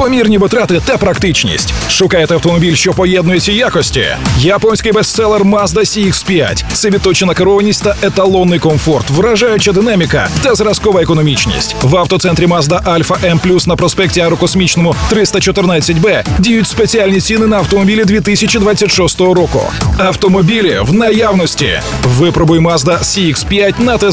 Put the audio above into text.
помірні витрати та практичність. Шукаєте автомобіль, що поєднує ці якості? Японський бестселер Mazda CX-5 – це відточена керованість та еталонний комфорт, вражаюча динаміка та зразкова економічність. В автоцентрі Mazda Alfa M+, на проспекті Аерокосмічному 314Б діють спеціальні ціни на автомобілі 2026 року. Автомобілі в наявності. Випробуй Mazda CX-5 на тест